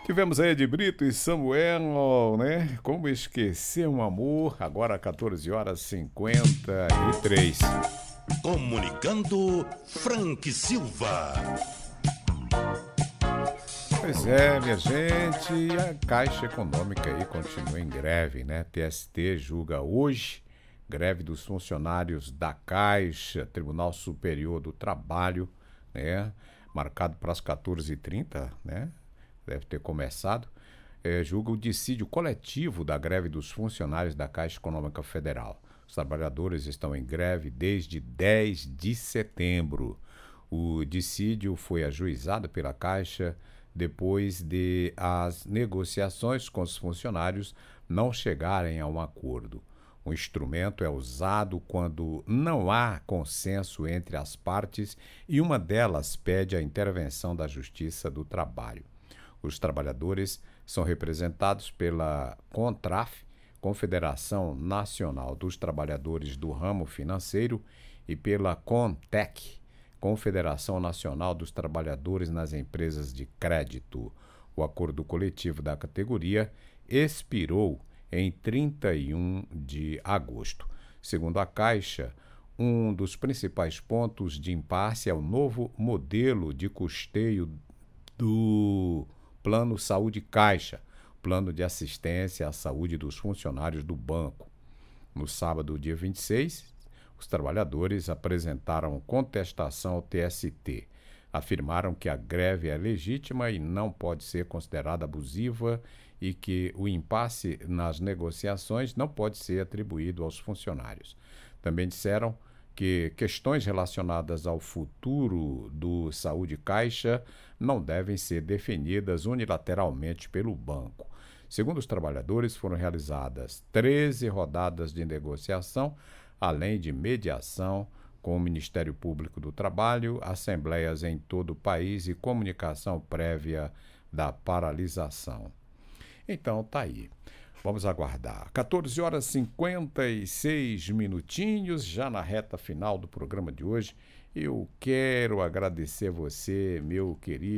Tivemos aí de Brito e Samuel, né? Como esquecer um amor, agora 14 horas 53. Comunicando Frank Silva. Pois é, minha gente, a Caixa Econômica aí continua em greve, né? TST julga hoje greve dos funcionários da Caixa, Tribunal Superior do Trabalho, né? Marcado para as 14h30, né? Deve ter começado. Julga o dissídio coletivo da greve dos funcionários da Caixa Econômica Federal. Os trabalhadores estão em greve desde 10 de setembro. O dissídio foi ajuizado pela Caixa depois de as negociações com os funcionários não chegarem a um acordo. O instrumento é usado quando não há consenso entre as partes e uma delas pede a intervenção da Justiça do Trabalho. Os trabalhadores são representados pela CONTRAF, Confederação Nacional dos Trabalhadores do Ramo Financeiro, e pela CONTEC, Confederação Nacional dos Trabalhadores nas Empresas de Crédito. O acordo coletivo da categoria expirou em 31 de agosto. Segundo a Caixa, um dos principais pontos de impasse é o novo modelo de custeio do Plano Saúde Caixa, plano de assistência à saúde dos funcionários do banco. No sábado, dia 26, os trabalhadores apresentaram contestação ao TST. Afirmaram que a greve é legítima e não pode ser considerada abusiva e que o impasse nas negociações não pode ser atribuído aos funcionários. Também disseram que questões relacionadas ao futuro do Saúde Caixa não devem ser definidas unilateralmente pelo banco. Segundo os trabalhadores, foram realizadas 13 rodadas de negociação, além de mediação com o Ministério Público do Trabalho, assembleias em todo o país e comunicação prévia da paralisação. Então, tá aí. Vamos aguardar. 14 horas e 56 minutinhos, já na reta final do programa de hoje. Eu quero agradecer você, meu querido